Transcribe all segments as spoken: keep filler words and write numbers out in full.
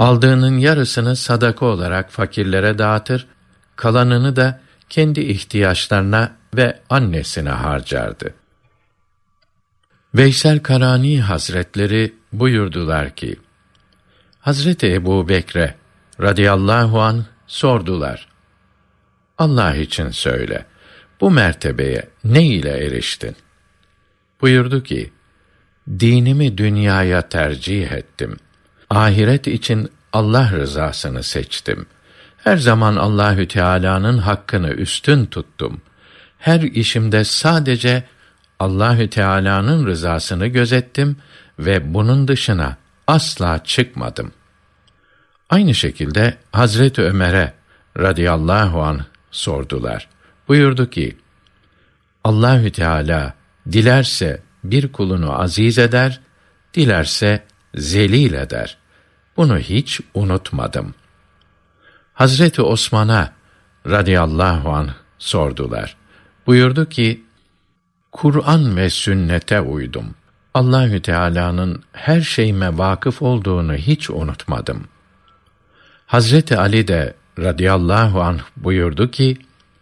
Aldığının yarısını sadaka olarak fakirlere dağıtır, kalanını da kendi ihtiyaçlarına ve annesine harcardı. Veysel Karani Hazretleri buyurdular ki, Hazreti Ebu Bekre radıyallahu anh sordular. Allah için söyle, bu mertebeye ne ile eriştin? Buyurdu ki, dinimi dünyaya tercih ettim. Ahiret için Allah rızasını seçtim. Her zaman Allahü Teala'nın hakkını üstün tuttum. Her işimde sadece Allahü Teala'nın rızasını gözettim ve bunun dışına asla çıkmadım. Aynı şekilde Hazreti Ömer'e radıyallahu anh sordular. Buyurdu ki, Allahü Teala dilerse bir kulunu aziz eder, dilerse zelil eder. Bunu hiç unutmadım. Hazreti Osman'a radıyallahu anh sordular. Buyurdu ki, Kur'an ve sünnete uydum. Allahü Teala'nın her şeyime vakıf olduğunu hiç unutmadım. Hazreti Ali de radıyallahu anh buyurdu ki,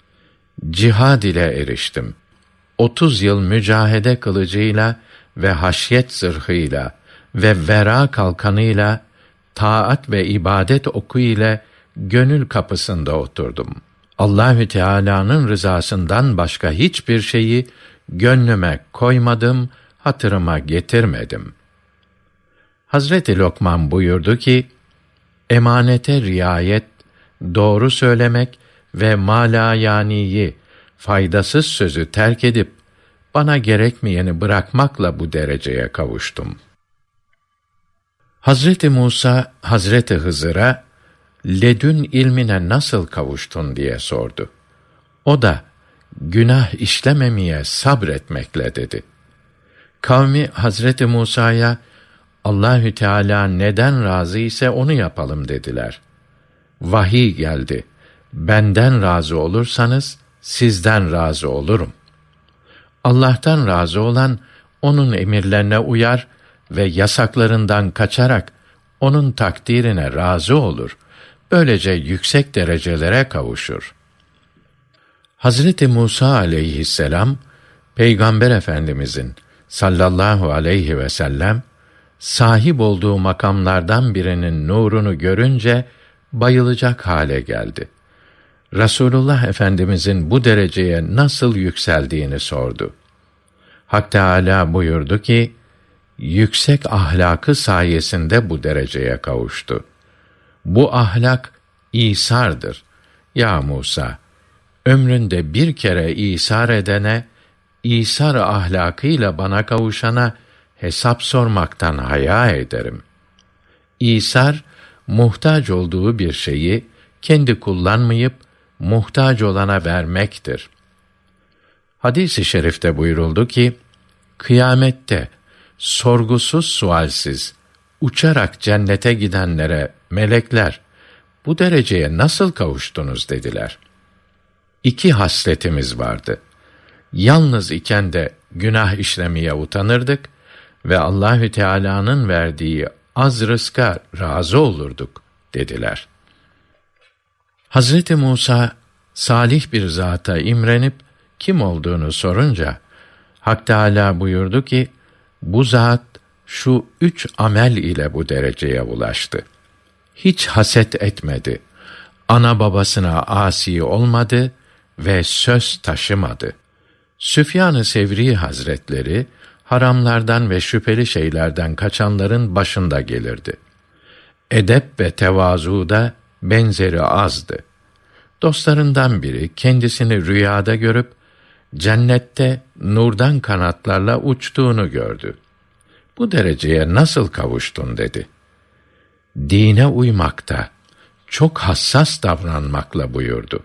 cihad ile eriştim. Otuz yıl mücahede kılıcıyla ve haşyet zırhıyla ve vera kalkanıyla, taat ve ibadet oku ile gönül kapısında oturdum. Allahü Teala'nın rızasından başka hiçbir şeyi gönlüme koymadım, hatırıma getirmedim. Hazreti Lokman buyurdu ki, emanete riayet, doğru söylemek ve malayaniyi, faydasız sözü terk edip, bana gerekmeyeni bırakmakla bu dereceye kavuştum. Hazreti Musa, Hazreti Hızır'a, ledün ilmine nasıl kavuştun diye sordu. O da, günah işlememeye sabretmekle dedi. Kavmi Hazreti Musa'ya, Allahü Teala neden razı ise onu yapalım dediler. Vahiy geldi. Benden razı olursanız sizden razı olurum. Allah'tan razı olan onun emirlerine uyar ve yasaklarından kaçarak onun takdirine razı olur. Böylece yüksek derecelere kavuşur. Hazreti Musa aleyhisselam, Peygamber Efendimizin sallallahu aleyhi ve sellem sahip olduğu makamlardan birinin nurunu görünce bayılacak hale geldi. Rasulullah Efendimizin bu dereceye nasıl yükseldiğini sordu. Hak Teâlâ buyurdu ki, yüksek ahlakı sayesinde bu dereceye kavuştu. Bu ahlak İsar'dır. Ya Musa, ömründe bir kere İsar edene, İsar ahlakıyla bana kavuşana hesap sormaktan haya ederim. İsar, muhtaç olduğu bir şeyi kendi kullanmayıp muhtaç olana vermektir. Hadis-i şerifte buyuruldu ki, kıyamette sorgusuz sualsiz uçarak cennete gidenlere melekler, bu dereceye nasıl kavuştunuz dediler. İki hasletimiz vardı. Yalnız iken de günah işlemeye utanırdık ve Allahü Teala'nın verdiği az rızka razı olurduk dediler. Hazreti Musa salih bir zata imrenip kim olduğunu sorunca Hak Teâlâ buyurdu ki, bu zat şu üç amel ile bu dereceye ulaştı. Hiç haset etmedi, ana babasına asi olmadı ve söz taşımadı. Süfyan-ı Sevri Hazretleri, haramlardan ve şüpheli şeylerden kaçanların başında gelirdi. Edep ve tevazuda benzeri azdı. Dostlarından biri kendisini rüyada görüp, cennette nurdan kanatlarla uçtuğunu gördü. Bu dereceye nasıl kavuştun dedi. Dine uymakta, çok hassas davranmakla buyurdu.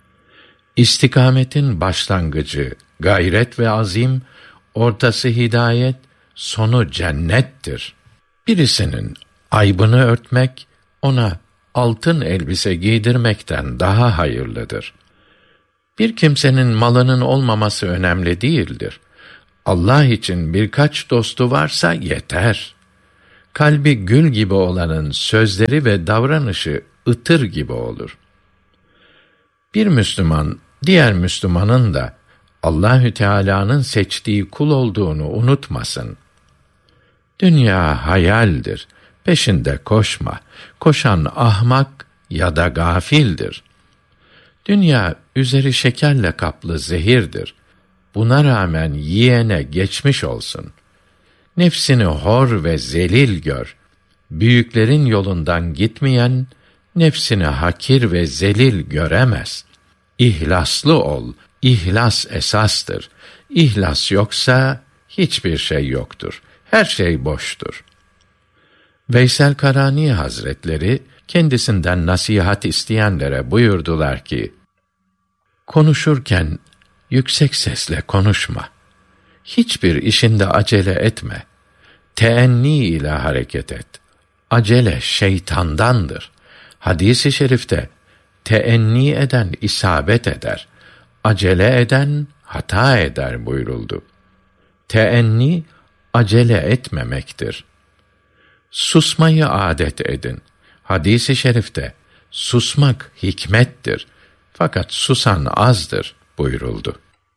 İstikametin başlangıcı gayret ve azim, ortası hidayet, sonu cennettir. Birisinin aybını örtmek, ona altın elbise giydirmekten daha hayırlıdır. Bir kimsenin malının olmaması önemli değildir. Allah için birkaç dostu varsa yeter. Kalbi gül gibi olanın sözleri ve davranışı ıtır gibi olur. Bir Müslüman, diğer Müslümanın da Allahü Teala'nın seçtiği kul olduğunu unutmasın. Dünya hayaldir, peşinde koşma. Koşan ahmak ya da gafildir. Dünya üzeri şekerle kaplı zehirdir. Buna rağmen yiyene geçmiş olsun. Nefsini hor ve zelil gör. Büyüklerin yolundan gitmeyen, nefsini hakir ve zelil göremez. İhlaslı ol, ihlas esastır. İhlas yoksa hiçbir şey yoktur. Her şey boştur. Veysel Karani Hazretleri kendisinden nasihat isteyenlere buyurdular ki: konuşurken yüksek sesle konuşma. Hiçbir işinde acele etme. Teenni ile hareket et. Acele şeytandandır. Hadis-i şerifte teenni eden isabet eder. Acele eden hata eder buyuruldu. Teenni acele etmemektir. Susmayı adet edin. Hadis-i şerifte susmak hikmettir. Fakat susan azdır buyuruldu.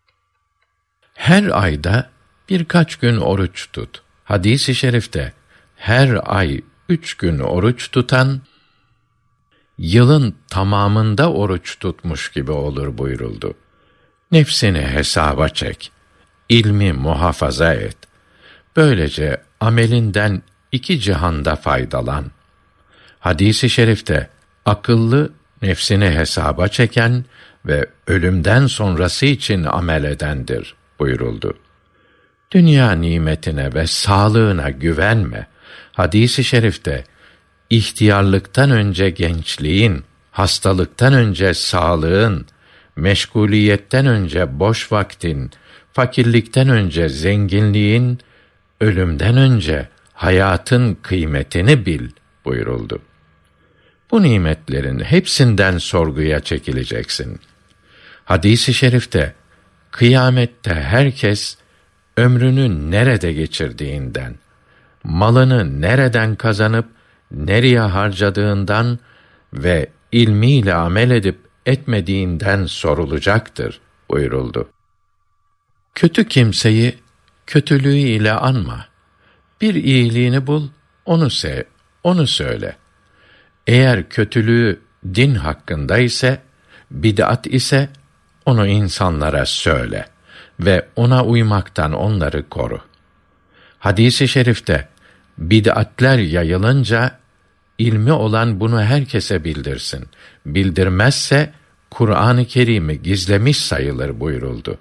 Her ayda birkaç gün oruç tut. Hadis-i şerifte her ay üç gün oruç tutan, yılın tamamında oruç tutmuş gibi olur buyuruldu. Nefsini hesaba çek, ilmi muhafaza et. Böylece amelinden iki cihanda faydalan. Hadis-i şerifte akıllı nefsini hesaba çeken ve ölümden sonrası için amel edendir buyuruldu. Dünya nimetine ve sağlığına güvenme. Hadis-i şerifte ihtiyarlıktan önce gençliğin, hastalıktan önce sağlığın, meşguliyetten önce boş vaktin, fakirlikten önce zenginliğin, ölümden önce hayatın kıymetini bil buyuruldu. Bu nimetlerin hepsinden sorguya çekileceksin. Hadis-i şerifte kıyamette herkes ömrünü nerede geçirdiğinden, malını nereden kazanıp nereye harcadığından ve ilmiyle amel edip etmediğinden sorulacaktır buyuruldu. Kötü kimseyi kötülüğü ile anma. Bir iyiliğini bul, onu sev, onu söyle. Eğer kötülüğü din hakkında ise, bid'at ise onu insanlara söyle ve ona uymaktan onları koru. Hadis-i şerifte bid'atler yayılınca ilmi olan bunu herkese bildirsin. Bildirmezse Kur'an-ı Kerim'i gizlemiş sayılır buyuruldu.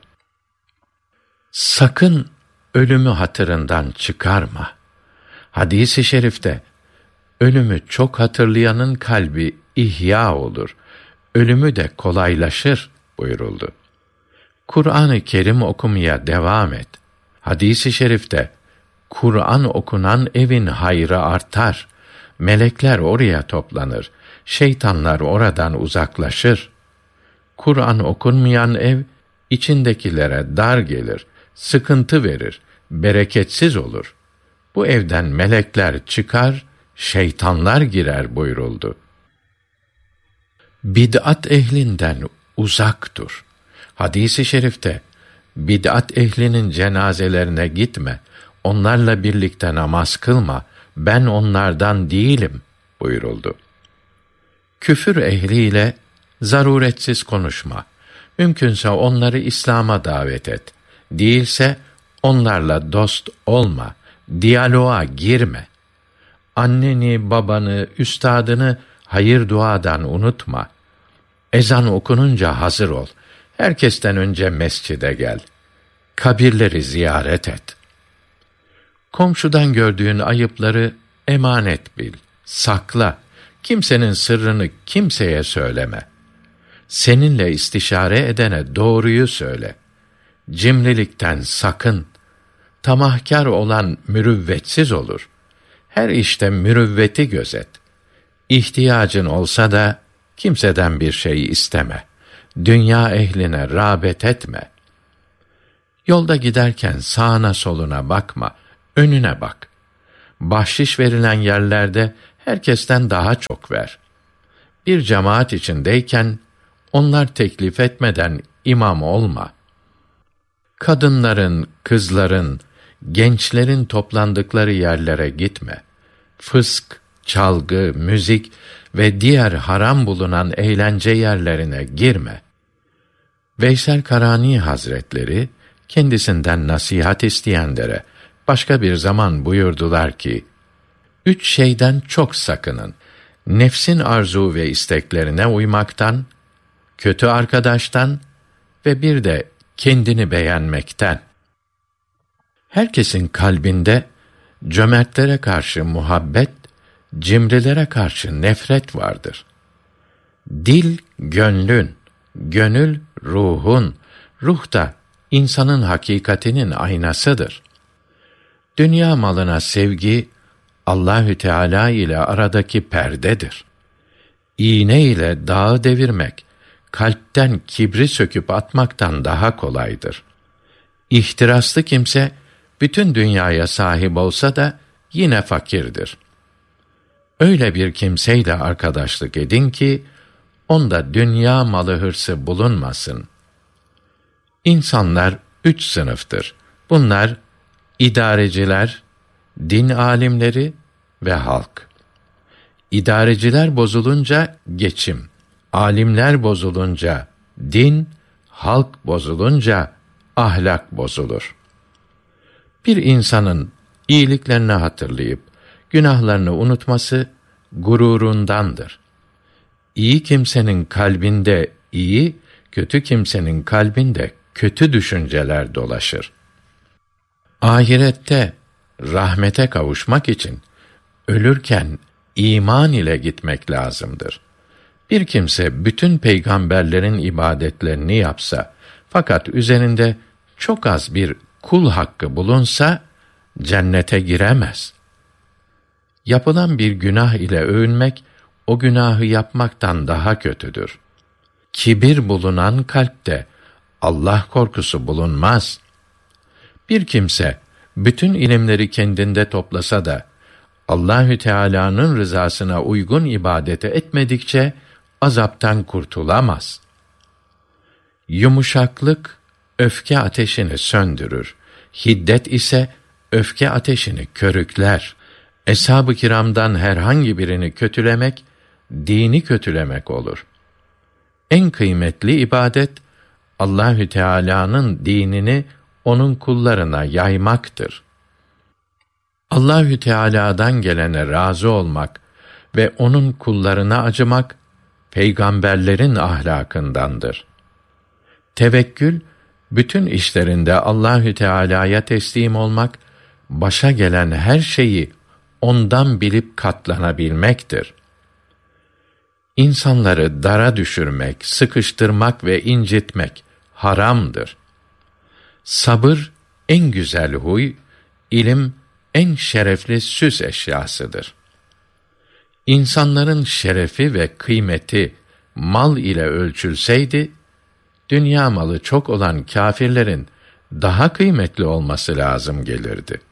Sakın ölümü hatırından çıkarma. Hadis-i şerifte ölümü çok hatırlayanın kalbi ihya olur. Ölümü de kolaylaşır buyuruldu. Kur'an-ı Kerim okumaya devam et. Hadis-i şerifte Kur'an okunan evin hayrı artar. Melekler oraya toplanır. Şeytanlar oradan uzaklaşır. Kur'an okunmayan ev içindekilere dar gelir, sıkıntı verir, bereketsiz olur. Bu evden melekler çıkar, şeytanlar girer buyuruldu. Bid'at ehlinden uzak dur. Hadis-i şerifte bid'at ehlinin cenazelerine gitme, onlarla birlikte namaz kılma, ben onlardan değilim buyuruldu. Küfür ehliyle zaruretsiz konuşma. Mümkünse onları İslam'a davet et. Değilse onlarla dost olma, diyaloğa girme. Anneni, babanı, üstadını hayır duadan unutma. Ezan okununca hazır ol. Herkesten önce mescide gel. Kabirleri ziyaret et. Komşudan gördüğün ayıpları emanet bil, sakla. Kimsenin sırrını kimseye söyleme. Seninle istişare edene doğruyu söyle. Cimrilikten sakın. Tamahkar olan mürüvvetsiz olur. Her işte mürüvveti gözet. İhtiyacın olsa da kimseden bir şey isteme. Dünya ehline rağbet etme. Yolda giderken sağına soluna bakma, önüne bak. Bahşiş verilen yerlerde herkesten daha çok ver. Bir cemaat içindeyken onlar teklif etmeden imam olma. Kadınların, kızların, gençlerin toplandıkları yerlere gitme. Fısk, çalgı, müzik ve diğer haram bulunan eğlence yerlerine girme. Veysel Karani Hazretleri kendisinden nasihat isteyenlere başka bir zaman buyurdular ki: Üç şeyden çok sakının. Nefsin arzu ve isteklerine uymaktan, kötü arkadaştan ve bir de kendini beğenmekten. Herkesin kalbinde cömertlere karşı muhabbet, cimrilere karşı nefret vardır. Dil gönlün, gönül ruhun, ruh da insanın hakikatinin aynasıdır. Dünya malına sevgi, Allahü Teala ile aradaki perdedir. İğne ile dağı devirmek, kalpten kibri söküp atmaktan daha kolaydır. İhtiraslı kimse, bütün dünyaya sahip olsa da yine fakirdir. Öyle bir kimseyle arkadaşlık edin ki, onda dünya malı hırsı bulunmasın. İnsanlar üç sınıftır. Bunlar, idareciler, din alimleri ve halk. İdareciler bozulunca geçim, alimler bozulunca din, halk bozulunca ahlak bozulur. Bir insanın iyiliklerini hatırlayıp günahlarını unutması gururundandır. İyi kimsenin kalbinde iyi, kötü kimsenin kalbinde kötü düşünceler dolaşır. Ahirette rahmete kavuşmak için ölürken iman ile gitmek lazımdır. Bir kimse bütün peygamberlerin ibadetlerini yapsa fakat üzerinde çok az bir kul hakkı bulunsa cennete giremez. Yapılan bir günah ile övünmek o günahı yapmaktan daha kötüdür. Kibir bulunan kalpte Allah korkusu bulunmaz. Bir kimse bütün ilimleri kendinde toplasa da Allahü Teala'nın rızasına uygun ibadete etmedikçe azaptan kurtulamaz. Yumuşaklık öfke ateşini söndürür. Hiddet ise öfke ateşini körükler. Eshab-ı kiramdan herhangi birini kötülemek, dini kötülemek olur. En kıymetli ibadet, Allahü Teala'nın dinini onun kullarına yaymaktır. Allahü Teala'dan gelene razı olmak ve onun kullarına acımak, peygamberlerin ahlakındandır. Tevekkül, bütün işlerinde Allahü Teala'ya teslim olmak, başa gelen her şeyi ondan bilip katlanabilmektir. İnsanları dara düşürmek, sıkıştırmak ve incitmek haramdır. Sabır en güzel huy, ilim en şerefli süs eşyasıdır. İnsanların şerefi ve kıymeti mal ile ölçülseydi, dünya malı çok olan kâfirlerin daha kıymetli olması lazım gelirdi.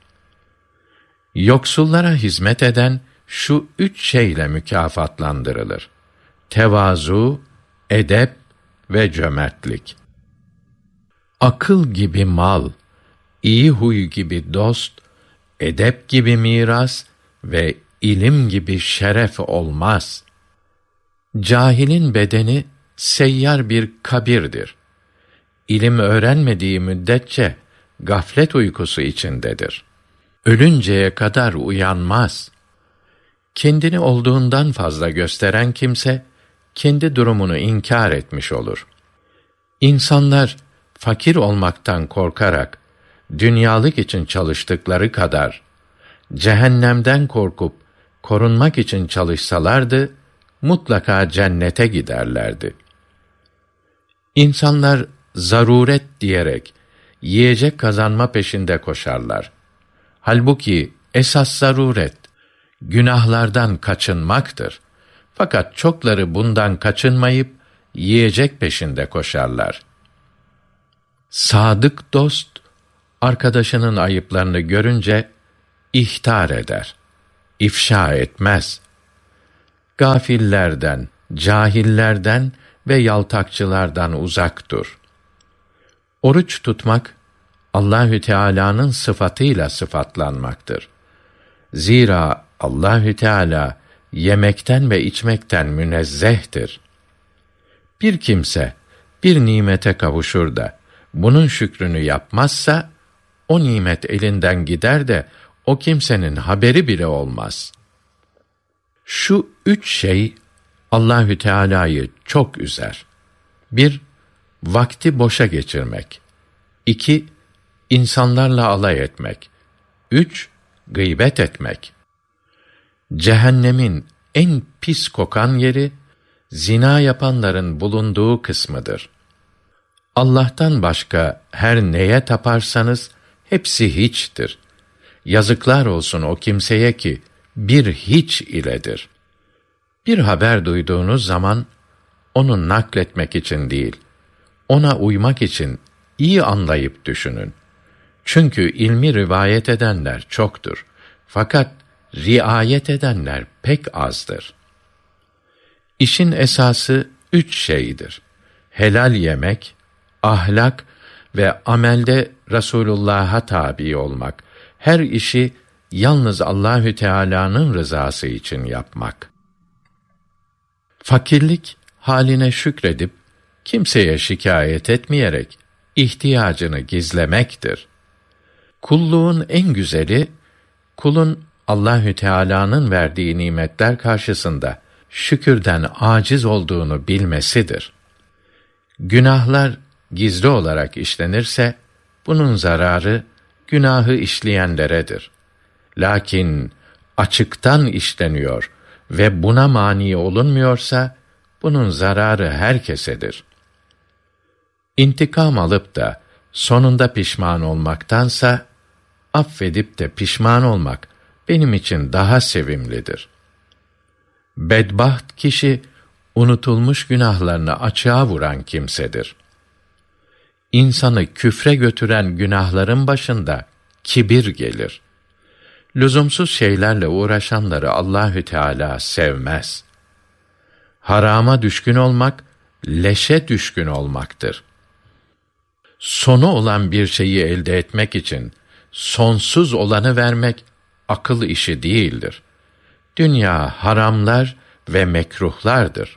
Yoksullara hizmet eden şu üç şeyle mükafatlandırılır: tevazu, edep ve cömertlik. Akıl gibi mal, iyi huy gibi dost, edep gibi miras ve ilim gibi şeref olmaz. Cahilin bedeni seyyar bir kabirdir. İlim öğrenmediği müddetçe gaflet uykusu içindedir. Ölünceye kadar uyanmaz. Kendini olduğundan fazla gösteren kimse, kendi durumunu inkar etmiş olur. İnsanlar, fakir olmaktan korkarak, dünyalık için çalıştıkları kadar, cehennemden korkup, korunmak için çalışsalardı, mutlaka cennete giderlerdi. İnsanlar, zaruret diyerek, yiyecek kazanma peşinde koşarlar. Halbuki, esas zaruret, günahlardan kaçınmaktır. Fakat çokları bundan kaçınmayıp, yiyecek peşinde koşarlar. Sadık dost, arkadaşının ayıplarını görünce ihtar eder. ifşa etmez. Gafillerden, cahillerden ve yaltakçılardan uzak dur. Oruç tutmak, Allahü Teala'nın sıfatıyla sıfatlanmaktır. Zira Allahü Teala yemekten ve içmekten münezzehtir. Bir kimse bir nimete kavuşur da bunun şükrünü yapmazsa o nimet elinden gider de o kimsenin haberi bile olmaz. Şu üç şey Allahü Teala'yı çok üzer. Bir, vakti boşa geçirmek. İki, insanlarla alay etmek. Üç, gıybet etmek. Cehennemin en pis kokan yeri, zina yapanların bulunduğu kısmıdır. Allah'tan başka her neye taparsanız, hepsi hiçtir. Yazıklar olsun o kimseye ki, bir hiç iledir. Bir haber duyduğunuz zaman, onu nakletmek için değil, ona uymak için iyi anlayıp düşünün. Çünkü ilmi rivayet edenler çoktur. Fakat riayet edenler pek azdır. İşin esası üç şeydir: helal yemek, ahlak ve amelde Resulullah'a tabi olmak. Her işi yalnız Allahü Teala'nın rızası için yapmak. Fakirlik, haline şükredip kimseye şikayet etmeyerek ihtiyacını gizlemektir. Kulluğun en güzeli, kulun Allahü Teala'nın verdiği nimetler karşısında şükürden aciz olduğunu bilmesidir. Günahlar gizli olarak işlenirse, bunun zararı günahı işleyenleredir. Lakin açıktan işleniyor ve buna mani olunmuyorsa, bunun zararı herkesedir. İntikam alıp da sonunda pişman olmaktansa, affedip de pişman olmak benim için daha sevimlidir. Bedbaht kişi, unutulmuş günahlarını açığa vuran kimsedir. İnsanı küfre götüren günahların başında kibir gelir. Lüzumsuz şeylerle uğraşanları Allahü Teala sevmez. Harama düşkün olmak, leşe düşkün olmaktır. Sonu olan bir şeyi elde etmek için sonsuz olanı vermek akıl işi değildir. Dünya haramlar ve mekruhlardır.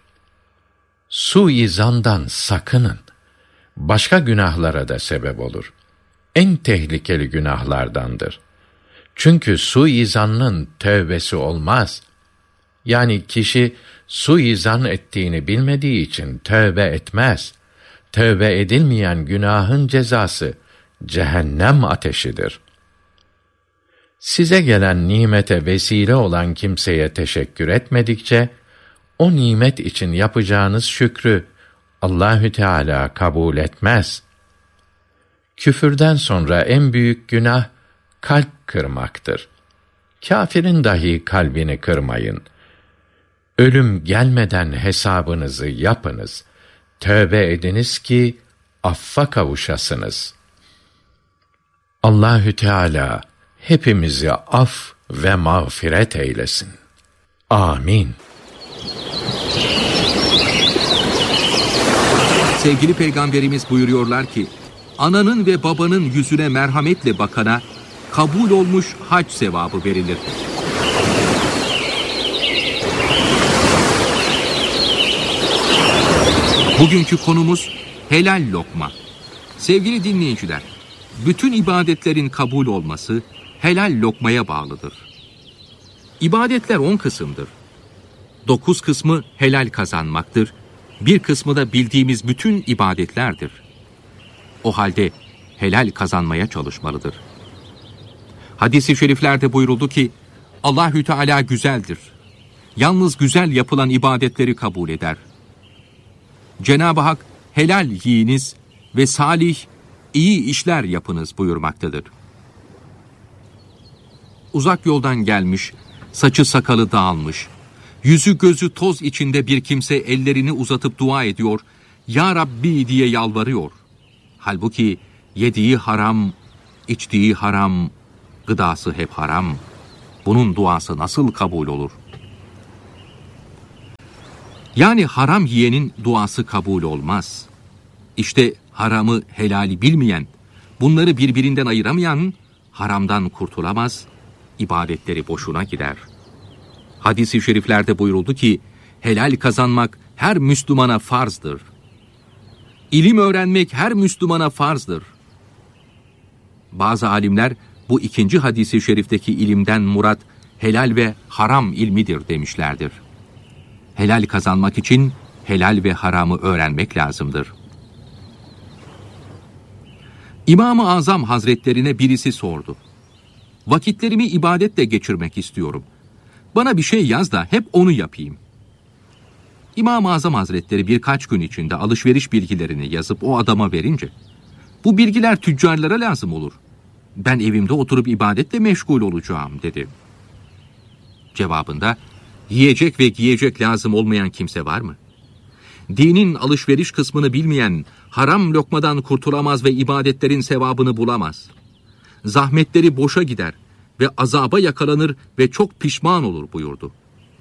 Suizandan sakının. Başka günahlara da sebep olur. En tehlikeli günahlardandır. Çünkü suizanın tövbesi olmaz. Yani kişi suizan ettiğini bilmediği için tövbe etmez. Tövbe edilmeyen günahın cezası cehennem ateşidir. Size gelen nimete vesile olan kimseye teşekkür etmedikçe, o nimet için yapacağınız şükrü Allahü Teala kabul etmez. Küfürden sonra en büyük günah kalp kırmaktır. Kâfirin dahi kalbini kırmayın. Ölüm gelmeden hesabınızı yapınız. Tövbe ediniz ki affa kavuşasınız. Allahü Teala hepimizi af ve mağfiret eylesin. Amin. Sevgili Peygamberimiz buyuruyorlar ki, ananın ve babanın yüzüne merhametle bakana kabul olmuş hac sevabı verilir. Bugünkü konumuz helal lokma. Sevgili dinleyiciler, bütün ibadetlerin kabul olması helal lokmaya bağlıdır. İbadetler on kısımdır. Dokuz kısmı helal kazanmaktır. Bir kısmı da bildiğimiz bütün ibadetlerdir. O halde helal kazanmaya çalışmalıdır. Hadis-i şeriflerde buyuruldu ki, Allahü Teala güzeldir. Yalnız güzel yapılan ibadetleri kabul eder. Cenab-ı Hak, helal yiyiniz ve salih, iyi işler yapınız buyurmaktadır. Uzak yoldan gelmiş, saçı sakalı dağılmış, yüzü gözü toz içinde bir kimse ellerini uzatıp dua ediyor, Ya Rabbi diye yalvarıyor. Halbuki yediği haram, içtiği haram, gıdası hep haram. Bunun duası nasıl kabul olur? Yani haram yiyenin duası kabul olmaz. İşte haramı helali bilmeyen, bunları birbirinden ayıramayan haramdan kurtulamaz, ibadetleri boşuna gider. Hadis-i şeriflerde buyuruldu ki, helal kazanmak her Müslümana farzdır. İlim öğrenmek her Müslümana farzdır. Bazı alimler bu ikinci hadis-i şerifteki ilimden murat helal ve haram ilmidir demişlerdir. Helal kazanmak için helal ve haramı öğrenmek lazımdır. İmam-ı Azam Hazretlerine birisi sordu. Vakitlerimi ibadetle geçirmek istiyorum. Bana bir şey yaz da hep onu yapayım. İmam-ı Azam Hazretleri birkaç gün içinde alışveriş bilgilerini yazıp o adama verince, bu bilgiler tüccarlara lazım olur. Ben evimde oturup ibadetle meşgul olacağım dedi. Cevabında, yiyecek ve giyecek lazım olmayan kimse var mı? Dinin alışveriş kısmını bilmeyen haram lokmadan kurtulamaz ve ibadetlerin sevabını bulamaz. Zahmetleri boşa gider ve azaba yakalanır ve çok pişman olur buyurdu.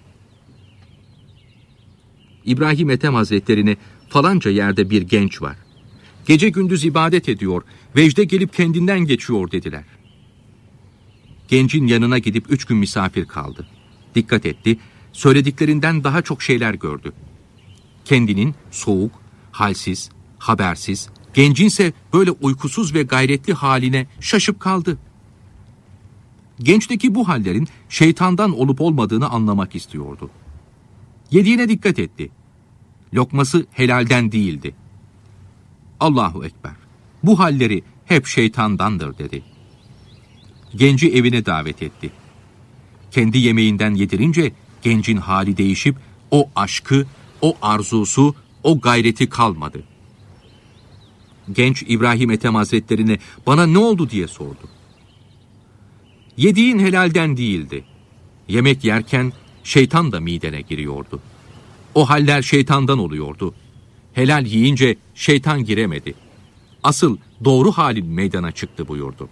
İbrahim Ethem Hazretlerine falanca yerde bir genç var. Gece gündüz ibadet ediyor, vecde gelip kendinden geçiyor dediler. Gencin yanına gidip üç gün misafir kaldı. Dikkat etti, söylediklerinden daha çok şeyler gördü. Kendinin soğuk, halsiz, habersiz, gencinse böyle uykusuz ve gayretli haline şaşıp kaldı. Gençteki bu hallerin şeytandan olup olmadığını anlamak istiyordu. Yediğine dikkat etti. Lokması helalden değildi. Allahu Ekber, bu halleri hep şeytandandır dedi. Genci evine davet etti. Kendi yemeğinden yedirince gencin hali değişip o aşkı, o arzusu, o gayreti kalmadı. Genç İbrahim Ethem Hazretlerine bana ne oldu diye sordu. Yediğin helalden değildi. Yemek yerken şeytan da midene giriyordu. O haller şeytandan oluyordu. Helal yiyince şeytan giremedi. Asıl doğru halin meydana çıktı buyurdu.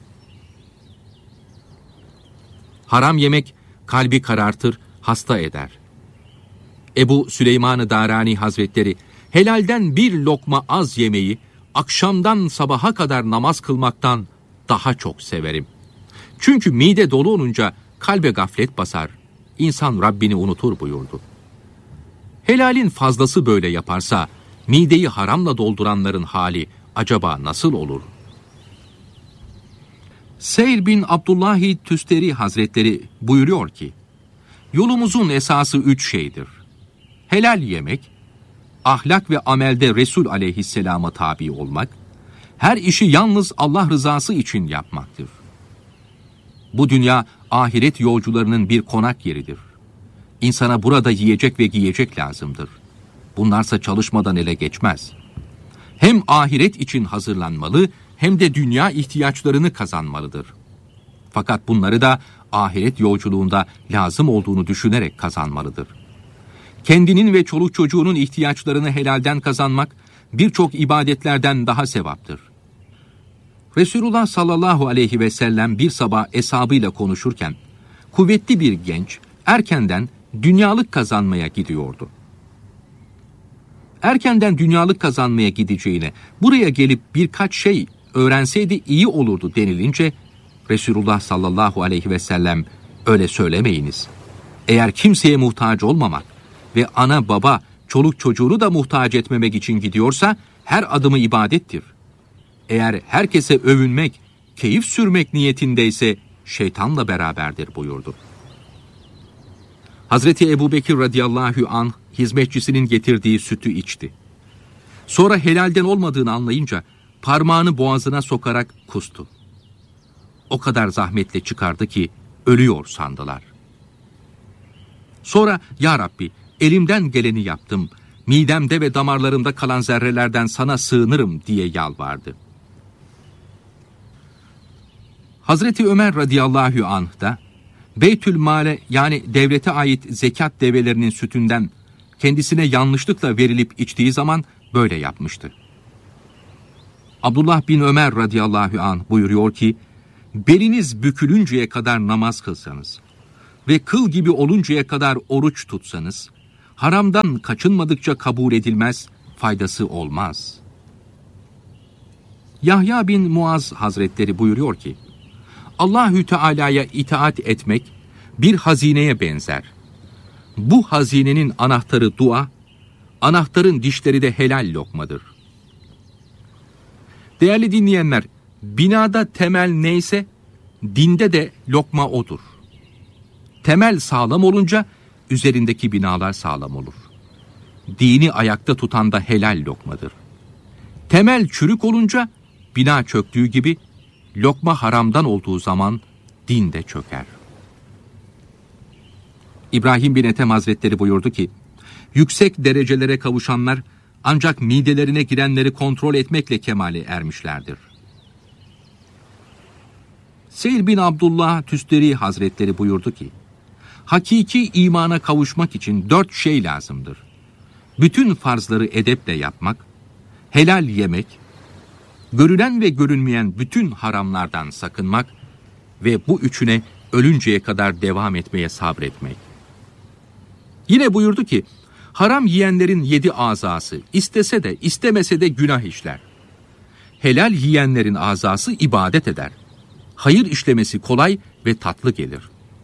Haram yemek kalbi karartır, hasta eder. Ebu Süleyman-ı Darani Hazretleri, helalden bir lokma az yemeyi, akşamdan sabaha kadar namaz kılmaktan daha çok severim. Çünkü mide dolu olunca kalbe gaflet basar, insan Rabbini unutur buyurdu. Helalin fazlası böyle yaparsa, mideyi haramla dolduranların hali acaba nasıl olur? Seyr bin Abdullahi Tüsteri Hazretleri buyuruyor ki, yolumuzun esası üç şeydir. Helal yemek, ahlak ve amelde Resul aleyhisselama tabi olmak, her işi yalnız Allah rızası için yapmaktır. Bu dünya ahiret yolcularının bir konak yeridir. İnsana burada yiyecek ve giyecek lazımdır. Bunlarsa çalışmadan ele geçmez. Hem ahiret için hazırlanmalı, hem de dünya ihtiyaçlarını kazanmalıdır. Fakat bunları da ahiret yolculuğunda lazım olduğunu düşünerek kazanmalıdır. Kendinin ve çoluk çocuğunun ihtiyaçlarını helalden kazanmak, birçok ibadetlerden daha sevaptır. Resulullah sallallahu aleyhi ve sellem bir sabah eshabıyla konuşurken, kuvvetli bir genç erkenden dünyalık kazanmaya gidiyordu. Erkenden dünyalık kazanmaya gideceğine, buraya gelip birkaç şey öğrenseydi iyi olurdu denilince, Resulullah sallallahu aleyhi ve sellem, öyle söylemeyiniz. Eğer kimseye muhtaç olmamak ve ana baba, çoluk çocuğunu da muhtaç etmemek için gidiyorsa, her adımı ibadettir. Eğer herkese övünmek, keyif sürmek niyetindeyse, şeytanla beraberdir buyurdu. Hazreti Ebubekir radıyallahu anh, hizmetçisinin getirdiği sütü içti. Sonra helalden olmadığını anlayınca, parmağını boğazına sokarak kustu. O kadar zahmetle çıkardı ki, ölüyor sandılar. Sonra, ya Rabbi, elimden geleni yaptım, midemde ve damarlarımda kalan zerrelerden sana sığınırım diye yalvardı. Hazreti Ömer radıyallahu anh da, Beytül Mal'e yani devlete ait zekat develerinin sütünden kendisine yanlışlıkla verilip içtiği zaman böyle yapmıştı. Abdullah bin Ömer radıyallahu anh buyuruyor ki, beliniz bükülünceye kadar namaz kılsanız, ve kıl gibi oluncaya kadar oruç tutsanız, haramdan kaçınmadıkça kabul edilmez, faydası olmaz. Yahya bin Muaz Hazretleri buyuruyor ki, Allahü Teala'ya itaat etmek bir hazineye benzer. Bu hazinenin anahtarı dua, anahtarın dişleri de helal lokmadır. Değerli dinleyenler, binada temel neyse, dinde de lokma odur. Temel sağlam olunca, üzerindeki binalar sağlam olur. Dini ayakta tutan da helal lokmadır. Temel çürük olunca, bina çöktüğü gibi, lokma haramdan olduğu zaman, din de çöker. İbrahim bin Ethem Hazretleri buyurdu ki, yüksek derecelere kavuşanlar, ancak midelerine girenleri kontrol etmekle kemale ermişlerdir. Seyyid bin Abdullah Tüsteri Hazretleri buyurdu ki, hakiki imana kavuşmak için dört şey lazımdır. Bütün farzları edeple yapmak, helal yemek, görülen ve görünmeyen bütün haramlardan sakınmak ve bu üçüne ölünceye kadar devam etmeye sabretmek. Yine buyurdu ki, haram yiyenlerin yedi azası, istese de istemese de günah işler. Helal yiyenlerin azası ibadet eder. Hayır işlemesi kolay ve tatlı gelir.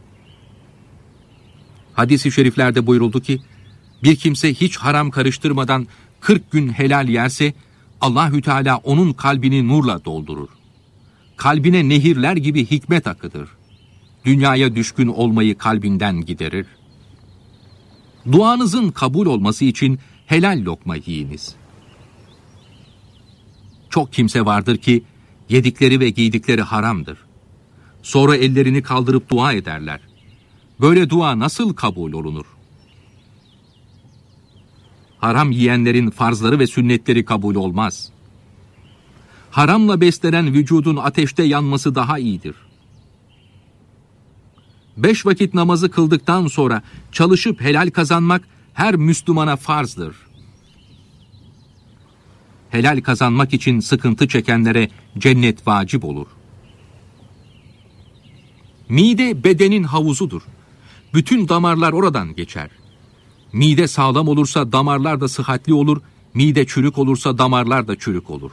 Hadis-i şeriflerde buyuruldu ki, bir kimse hiç haram karıştırmadan kırk gün helal yerse, Allahü Teala onun kalbini nurla doldurur. Kalbine nehirler gibi hikmet akıtır. Dünyaya düşkün olmayı kalbinden giderir. Duanızın kabul olması için helal lokma yiyiniz. Çok kimse vardır ki, yedikleri ve giydikleri haramdır. Sonra ellerini kaldırıp dua ederler. Böyle dua nasıl kabul olunur? Haram yiyenlerin farzları ve sünnetleri kabul olmaz. Haramla beslenen vücudun ateşte yanması daha iyidir. Beş vakit namazı kıldıktan sonra çalışıp helal kazanmak her Müslümana farzdır. Helal kazanmak için sıkıntı çekenlere cennet vacip olur. Mide bedenin havuzudur. Bütün damarlar oradan geçer. Mide sağlam olursa damarlar da sıhhatli olur, mide çürük olursa damarlar da çürük olur.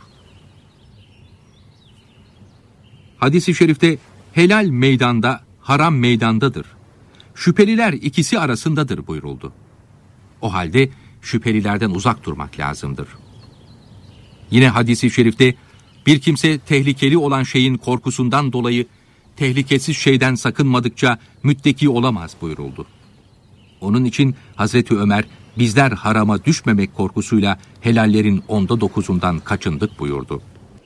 Hadis-i şerifte helal meydanda, haram meydandadır. Şüpheliler ikisi arasındadır buyuruldu. O halde şüphelilerden uzak durmak lazımdır. Yine hadis-i şerifte bir kimse tehlikeli olan şeyin korkusundan dolayı tehlikesiz şeyden sakınmadıkça mütteki olamaz buyuruldu. Onun için Hazreti Ömer bizler harama düşmemek korkusuyla helallerin onda dokuzundan kaçındık buyurdu.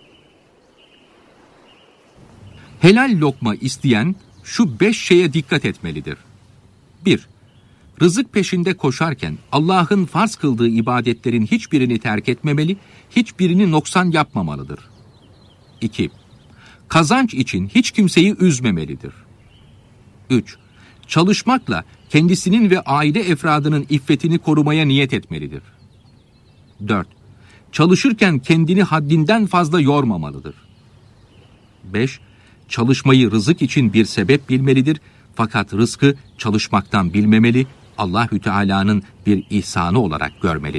Helal lokma isteyen şu beş şeye dikkat etmelidir. bir. Rızık peşinde koşarken Allah'ın farz kıldığı ibadetlerin hiçbirini terk etmemeli, hiçbirini noksan yapmamalıdır. iki. Kazanç için hiç kimseyi üzmemelidir. üç. Çalışmakla kendisinin ve aile efradının iffetini korumaya niyet etmelidir. dört. Çalışırken kendini haddinden fazla yormamalıdır. beş. Çalışmayı rızık için bir sebep bilmelidir, fakat rızkı çalışmaktan bilmemeli, Allahü Teala'nın bir ihsanı olarak görmelidir.